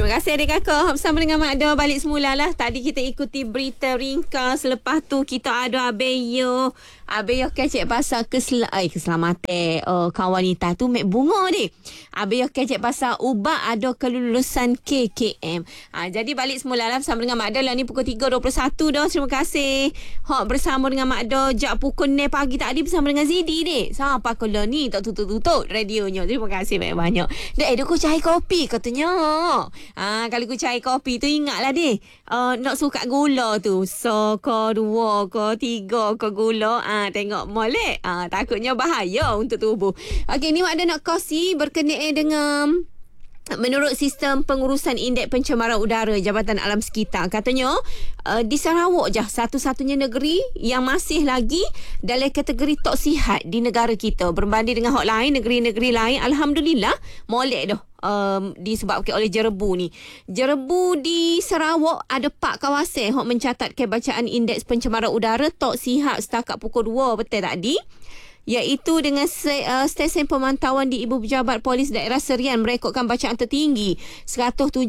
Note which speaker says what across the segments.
Speaker 1: Terima kasih adik kakak. Bersama dengan Mak Do balik semula lah. Tadi kita ikuti berita ringkas. Lepas tu kita ada Abeyo. Abeyo kecek pasal keselamatan kawan wanita tu mek bunga ni. Abeyo kecek pasal ubah ada kelulusan KKM. Jadi balik semula lah bersama dengan Mak Do lah ni pukul 3.21 dah. Terima kasih. Hak bersama dengan Mak Do jak pukul 9 pagi tadi bersama dengan Zidi ni. Sampai kalau ni tak tutup-tutup radionya. Terima kasih banyak-banyak. Dia ku cari kopi katanya. Kalau ku cari kopi tu ingatlah deh. Nak suka gula tu. So, ke 2 ke 3 ke gula. Tengok molek. Takutnya bahaya untuk tubuh. Okey, ni Mak ada nak kongsi berkenaan dengan menurut sistem pengurusan indeks pencemaran udara Jabatan Alam Sekitar. Katanya di Sarawak je satu-satunya negeri yang masih lagi dalam kategori tak sihat di negara kita. Berbanding dengan hak lain, negeri-negeri lain, alhamdulillah molek dah. Disebabkan oleh jerebu ni. Jerebu di Sarawak ada 4 kawasan yang mencatatkan bacaan indeks pencemaran udara tak sihat setakat pukul 2 petang tadi. Iaitu dengan stesen pemantauan di Ibu Pejabat Polis Daerah Serian merekodkan bacaan tertinggi 174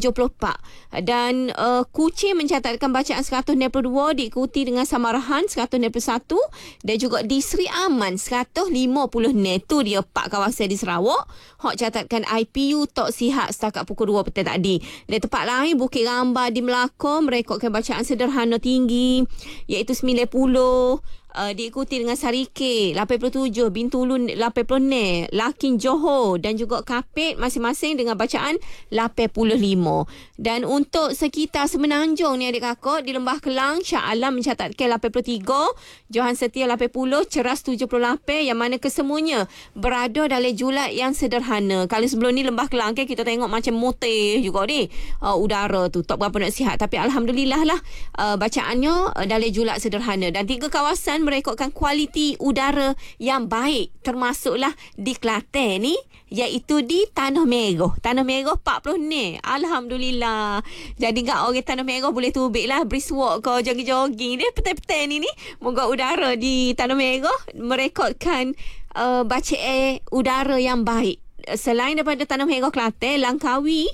Speaker 1: dan Kuching mencatatkan bacaan 192 diikuti dengan Samarahan 191 dan juga di Sri Aman 150. Tu dia 4 kawasan di Sarawak hak catatkan IPU tak sihat setakat pukul 2 petang tadi. Dan tempat lain Bukit Rambah di Melaka merekodkan bacaan sederhana tinggi iaitu 90, diikuti dengan Sarike 87, Bintulu 86, Lakin Johor dan juga Kapit masing-masing dengan bacaan 85. Dan untuk sekitar Semenanjung ni adik kakak, di Lembah Kelang Shah Alam mencatatkan 83, Johan Setia 80, Ceras 78 yang mana kesemuanya berada dalam julat yang sederhana. Kalau sebelum ni Lembah Kelang kan kita tengok macam mutih juga ni udara tu tak berapa nak sihat, tapi alhamdulillah lah bacaannya dalam julat sederhana. Dan 3 kawasan merekodkan kualiti udara yang baik termasuklah di Kelantan ni iaitu di Tanah Merah. Tanah Merah 40 ni. Alhamdulillah. Jadi kat orang Tanah Merah boleh tubik lah brisk walk ke jogging-jogging dia petang-petang ni. Moga udara di Tanah Merah merekodkan bacaan udara yang baik. Selain daripada Tanah Merah Kelantan, Langkawi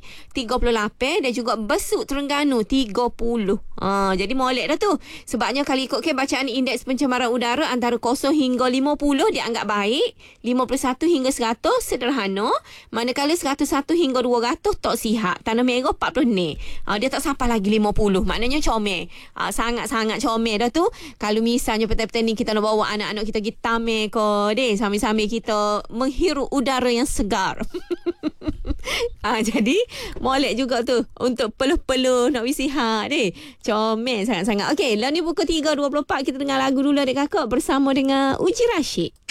Speaker 1: 38 dan juga Besut Terengganu 30. Jadi molek dah tu. Sebabnya kalau ikutkan bacaan indeks pencemaran udara antara 0 hingga 50 dianggap baik, 51 hingga 100 sederhana, manakala 101 hingga 200 tak sihat. Tanah Merah 40 ni. Dia tak sampai lagi 50. Maknanya comel. Sangat-sangat comel dah tu. Kalau misalnya petang-petang ni kita nak bawa anak-anak kita pergi tamer ke deh, sambil-sambil kita menghirup udara yang segar. Jadi molek juga tu untuk peluh-peluh nak sihat deh. Comel sangat-sangat. Okey, lah ni pukul 3.24 kita dengar lagu dulu adik kakak bersama dengan Uji Rashid.